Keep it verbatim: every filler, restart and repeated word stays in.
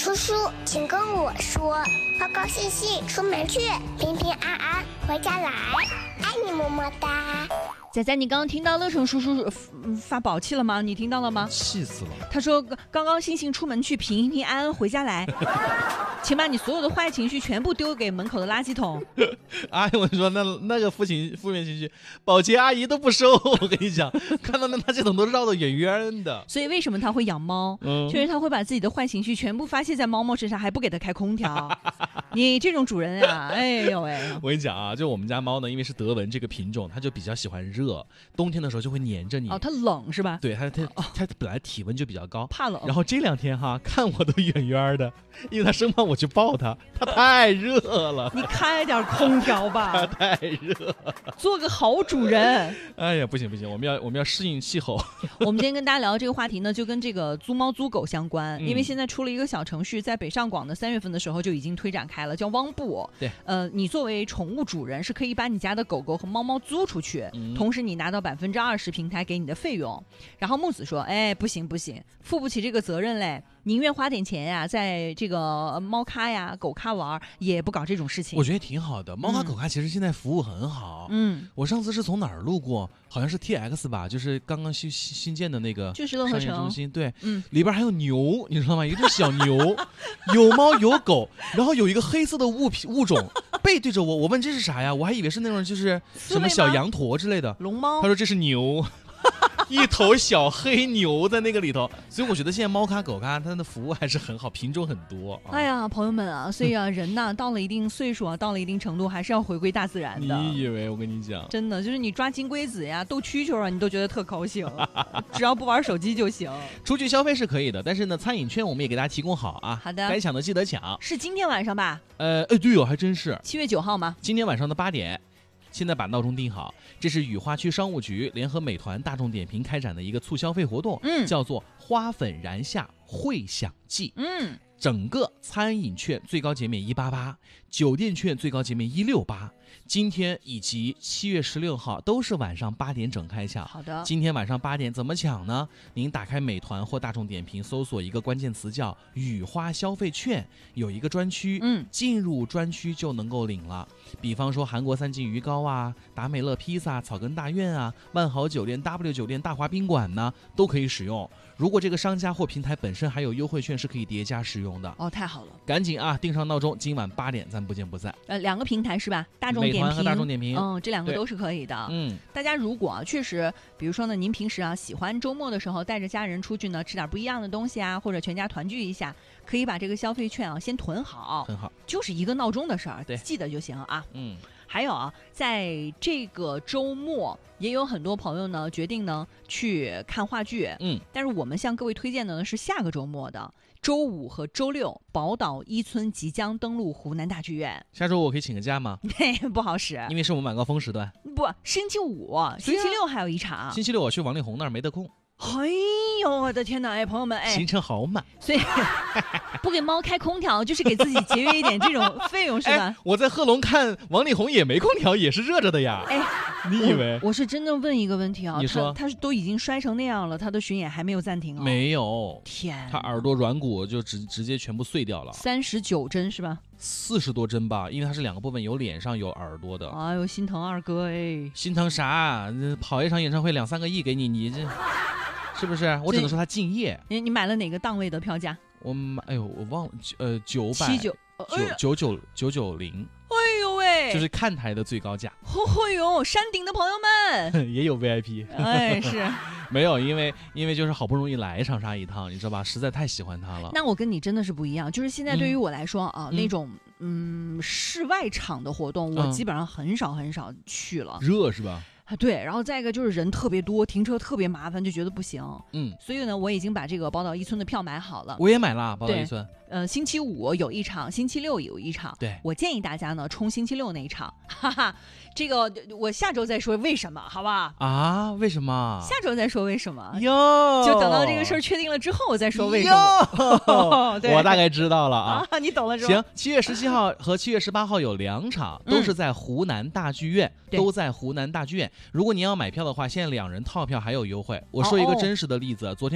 叔叔，请跟我说，高高兴兴出门去，平平安安回家来，爱你么么哒。 仔仔，你刚刚听到乐成叔叔发宝气了吗？你听到了吗？ 气死了！ 他说高高兴兴出门去，平平安安回家来，请把你所有的坏情绪全部丢给门口的垃圾桶。 哎，我跟你说，那那个负情负面情绪，保洁阿姨都不收。我跟你讲，看到那垃圾桶都绕得远远的。 所以为什么他会养猫？嗯，就是他会把自己的坏情绪全部发泄在猫猫身上，还不给它开空调。你这种主人啊，哎呦喂！ 我跟你讲啊，就我们家猫呢，因为是德文这个品种，它就比较喜欢热。热，冬天的时候就会黏着你。 哦，它冷是吧？ 对，它它它本来体温就比较高， 怕冷。 然后这两天哈，看我都远远的，因为它生怕我去抱它，它太热了。 你开点空调吧。 它太热， 做个好主人。 哎呀，不行不行，我们要我们要适应气候。 我们今天跟大家聊这个话题呢，就跟这个租猫租狗相关，嗯、因为现在出了一个小程序，在北上广的三月份的时候就已经推展开了，叫汪布。 对， 呃，你作为宠物主人是可以把你家的狗狗和猫猫租出去，嗯、同时你拿到百分之二十平台给你的费用。然后木子说：“哎，不行不行，负不起这个责任嘞，宁愿花点钱呀，在这个猫咖呀、狗咖玩，也不搞这种事情。” 我觉得挺好的，猫咖、狗咖其实现在服务很好。嗯，我上次是从哪儿路过，好像是 T X 吧，就是刚刚新新建的那个就是乐合城中心，对，嗯，里边还有牛，你知道吗？有一只小牛，有猫有狗，然后有一个黑色的物品物种背对着我，我问这是啥呀？我还以为是那种就是什么小羊驼之类的， 龙猫。 他说这是牛。一头小黑牛在那个里头，所以我觉得现在猫咖狗咖它的服务还是很好，品种很多。啊、 哎呀，朋友们啊，所以啊，人呐，到了一定岁数啊，到了一定程度，还是要回归大自然的。 你以为？我跟你讲， 真的就是你抓金龟子呀、斗蛐蛐啊，你都觉得特高兴，只要不玩手机就行。 出去消费是可以的，但是呢，餐饮券我们也给大家提供好啊。 好的， 该抢的记得抢。 是今天晚上吧？ 呃，哎，对哦，还真是七月九号吗？ 今天晚上的八点。现在把闹钟定好，这是雨花区商务局联合美团、大众点评开展的一个促消费活动，嗯，叫做花粉燃夏会享季，嗯，整个餐饮券最高减免一百八十八，酒店券最高减免一百六十八。今天以及七月十六号都是晚上八点整开抢。 好的， 今天晚上八点怎么抢呢？您打开美团或大众点评，搜索一个关键词叫“雨花消费券”，有一个专区，嗯，进入专区就能够领了。比方说韩国三季鱼糕啊、达美乐披萨、草根大院啊、万豪酒店、W 酒店、大华宾馆呢，都可以使用。如果这个商家或平台本身还有优惠券，是可以叠加使用的。 哦，太好了， 赶紧啊，定上闹钟，今晚八点咱不见不散。 呃，两个平台是吧？大众点评美团和大众点评， 嗯，这两个都是可以的。嗯，大家如果啊，确实，比如说呢，您平时啊喜欢周末的时候带着家人出去呢，吃点不一样的东西啊，或者全家团聚一下，可以把这个消费券啊先囤好， 很好， 就是一个闹钟的事儿， 对， 记得就行啊。 嗯。 还有啊，在这个周末也有很多朋友呢决定呢去看话剧，嗯，但是我们向各位推荐的呢是下个周末的周五和周六，宝岛一村即将登陆湖南大剧院。 下周我可以请个假吗？ 不好使， 因为是我们晚高峰时段。 不，星期五、星期六还有一场。 星期六我去王力宏那儿没得空。 哎呦，我的天哪！哎，朋友们，哎， 行程好满， 所以不给猫开空调，就是给自己节约一点这种费用，是吧？ 哎、我在贺龙看王力宏也没空调，也是热着的呀。哎，你以为？ 我, 我是真的问一个问题啊， 你说他他都已经摔成那样了，他的巡演还没有暂停哦？ 没有， 天， 他耳朵软骨就直直接全部碎掉了， 三十九针是吧？ 四十多针吧，因为它是两个部分，有脸上有耳朵的。 哎呦，心疼二哥哎！ 心疼啥？跑一场演唱会两三个亿给你，你这。是不是？我只能说他敬业。 你你买了哪个档位的票价？ 我买，哎呦，我忘了，呃，九百七九九九九九九零。 哎呦喂， 就是看台的最高价。 哎呦，山顶的朋友们也有 V I P。 哎，是没有，因为因为就是好不容易来长沙一趟，你知道吧？实在太喜欢他了。 那我跟你真的是不一样，就是现在对于我来说啊，嗯、那种嗯室外场的活动，我基本上很少很少去了。 热是吧？ 对，然后再一个就是人特别多，停车特别麻烦，就觉得不行。嗯，所以呢，我已经把这个宝岛一村的票买好了。 我也买了宝岛一村。 呃，星期五有一场，星期六有一场。 对， 我建议大家呢冲星期六那一场。哈哈，这个我下周再说为什么，好吧？ 啊？为什么？ 下周再说为什么。 哟， 就等到这个事儿确定了之后，我再说为什么。 我大概知道了啊， 啊你懂了是吧？ 行，七月十七号和七月十八号有两场，都是在湖南大剧院，嗯、都在湖南大剧院。如果您要买票的话，现在两人套票还有优惠。我说一个真实的例子，哦、昨天。